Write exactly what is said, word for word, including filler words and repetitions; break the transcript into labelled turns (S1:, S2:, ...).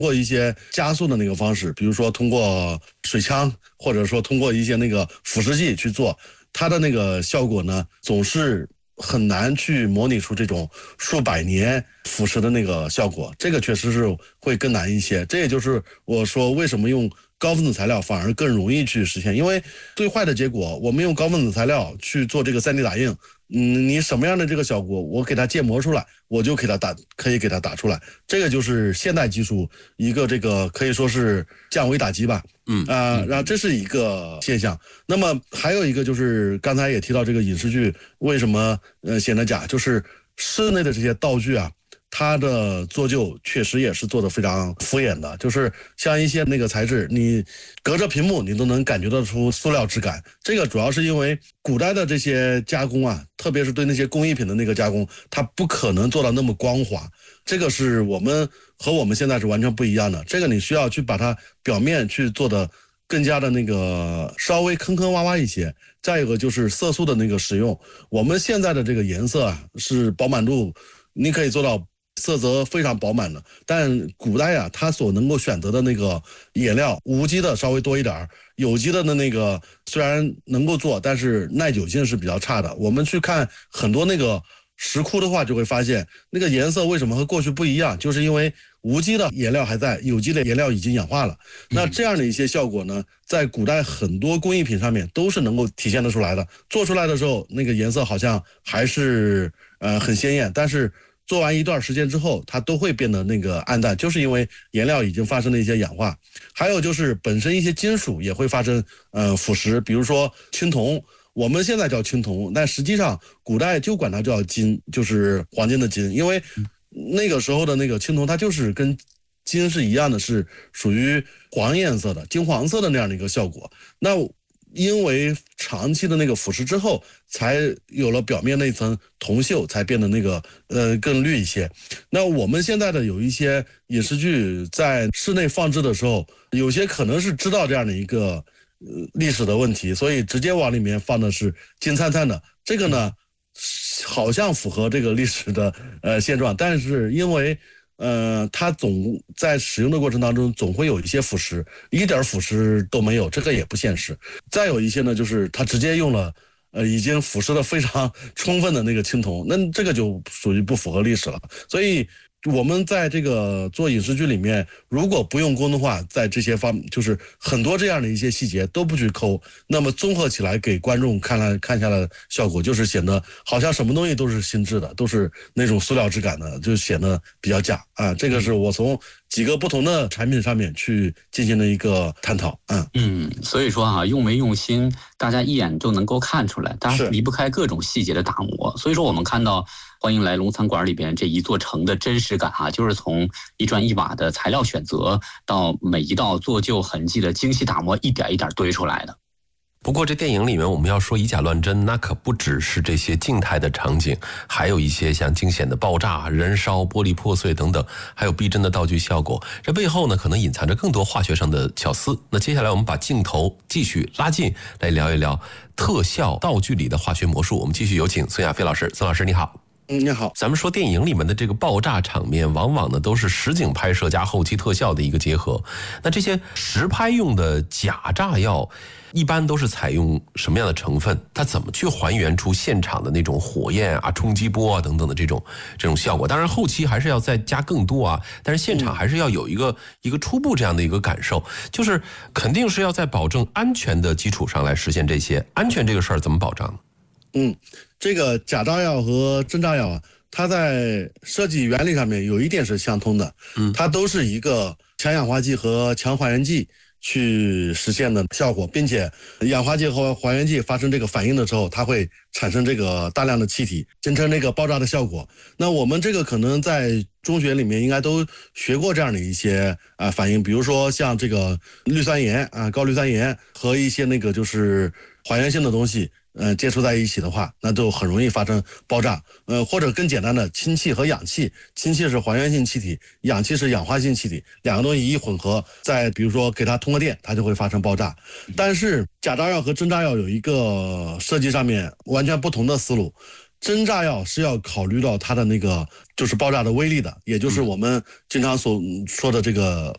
S1: 过一些加速的那个方式，比如说通过水枪，或者说通过一些那个腐蚀剂去做，它的那个效果呢，总是很难去模拟出这种数百年腐蚀的那个效果，这个确实是会更难一些。这也就是我说为什么用高分子材料反而更容易去实现，因为最坏的结果，我们用高分子材料去做这个 三 D 打印，嗯，你什么样的这个效果，我给它建模出来，我就给它打，可以给它打出来。这个就是现代技术一个这个可以说是降维打击吧，嗯啊、呃，然后这是一个现象。那么还有一个就是刚才也提到这个影视剧为什么呃显得假，就是室内的这些道具啊。它的做旧确实也是做的非常敷衍的，就是像一些那个材质，你隔着屏幕你都能感觉得出塑料质感。这个主要是因为古代的这些加工啊，特别是对那些工艺品的那个加工，它不可能做到那么光滑。这个是我们和我们现在是完全不一样的。这个你需要去把它表面去做的更加的那个稍微坑坑洼洼一些。再一个就是色素的那个使用，我们现在的这个颜色啊是饱满度，你可以做到色泽非常饱满的，但古代啊，它所能够选择的那个颜料，无机的稍微多一点，有机的的那个虽然能够做，但是耐久性是比较差的。我们去看很多那个石窟的话，就会发现那个颜色为什么和过去不一样，就是因为无机的颜料还在，有机的颜料已经氧化了。那这样的一些效果呢，在古代很多工艺品上面都是能够体现得出来的。做出来的时候，那个颜色好像还是呃很鲜艳，但是做完一段时间之后，它都会变得那个暗淡，就是因为颜料已经发生了一些氧化。还有就是本身一些金属也会发生呃腐蚀，比如说青铜，我们现在叫青铜，但实际上古代就管它叫金，就是黄金的金，因为那个时候的那个青铜它就是跟金是一样的，是属于黄颜色的、金黄色的那样的一个效果。那因为长期的那个腐蚀之后，才有了表面那层铜锈，才变得那个呃更绿一些。那我们现在的有一些影视剧在室内放置的时候，有些可能是知道这样的一个呃历史的问题，所以直接往里面放的是金灿灿的。这个呢，好像符合这个历史的呃现状，但是因为呃，它总在使用的过程当中总会有一些腐蚀，一点腐蚀都没有，这个也不现实。再有一些呢，就是它直接用了呃已经腐蚀的非常充分的那个青铜，那这个就属于不符合历史了。所以我们在这个做影视剧里面，如果不用功的话，在这些方就是很多这样的一些细节都不去抠，那么综合起来给观众看来看下来的效果，就是显得好像什么东西都是新制的，都是那种塑料质感的，就显得比较假啊。这个是我从几个不同的产品上面去进行了一个探讨。嗯
S2: 嗯，所以说啊，用没用心，大家一眼就能够看出来，大家离不开各种细节的打磨。所以说我们看到欢迎来龙餐馆里边这一座城的真实感啊，就是从一砖一瓦的材料选择到每一道做旧痕迹的精细打磨，一点一点堆出来的。
S3: 不过这电影里面我们要说以假乱真，那可不只是这些静态的场景，还有一些像惊险的爆炸、燃烧、玻璃破碎等等，还有逼真的道具效果。这背后呢，可能隐藏着更多化学上的巧思。那接下来我们把镜头继续拉近，来聊一聊特效道具里的化学魔术。我们继续有请孙亚飞老师。孙老师你好。
S1: 嗯，你好。
S3: 咱们说电影里面的这个爆炸场面，往往呢都是实景拍摄加后期特效的一个结合。那这些实拍用的假炸药，一般都是采用什么样的成分？它怎么去还原出现场的那种火焰啊、冲击波啊等等的这种这种效果？当然后期还是要再加更多啊，但是现场还是要有一个、嗯、一个初步这样的一个感受，就是肯定是要在保证安全的基础上来实现这些。安全这个事儿怎么保障？
S1: 嗯，这个假炸药和真炸药啊，它在设计原理上面有一点是相通的，嗯，它都是一个强氧化剂和强还原剂去实现的效果，并且氧化剂和还原剂发生这个反应的时候，它会产生这个大量的气体，形成这个爆炸的效果。那我们这个可能在中学里面应该都学过这样的一些啊反应，比如说像这个氯酸盐啊、高氯酸盐和一些那个就是还原性的东西。呃，接触在一起的话，那就很容易发生爆炸。呃，或者更简单的氢气和氧气，氢气是还原性气体，氧气是氧化性气体，两个东西一混合，再比如说给它通个电，它就会发生爆炸。但是假炸药和真炸药有一个设计上面完全不同的思路。真炸药是要考虑到它的那个就是爆炸的威力的，也就是我们经常所说的这个